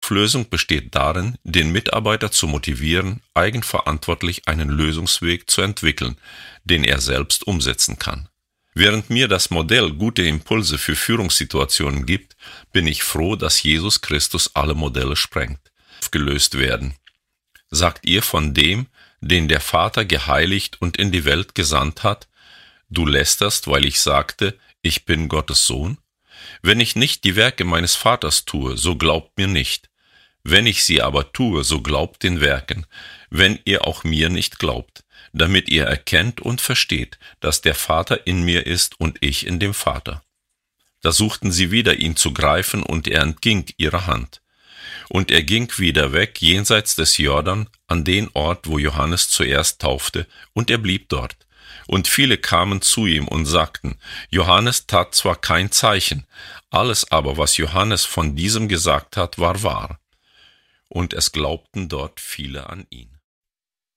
Auflösung besteht darin, den Mitarbeiter zu motivieren, eigenverantwortlich einen Lösungsweg zu entwickeln, den er selbst umsetzen kann. Während mir das Modell gute Impulse für Führungssituationen gibt, bin ich froh, dass Jesus Christus alle Modelle sprengt. Aufgelöst werden. Sagt ihr von dem, den der Vater geheiligt und in die Welt gesandt hat: Du lästerst, weil ich sagte, ich bin Gottes Sohn? Wenn ich nicht die Werke meines Vaters tue, so glaubt mir nicht. Wenn ich sie aber tue, so glaubt den Werken, wenn ihr auch mir nicht glaubt, damit ihr erkennt und versteht, dass der Vater in mir ist und ich in dem Vater. Da suchten sie wieder, ihn zu greifen, und er entging ihrer Hand. Und er ging wieder weg, jenseits des Jordan, an den Ort, wo Johannes zuerst taufte, und er blieb dort. Und viele kamen zu ihm und sagten: Johannes tat zwar kein Zeichen, alles aber, was Johannes von diesem gesagt hat, war wahr. Und es glaubten dort viele an ihn.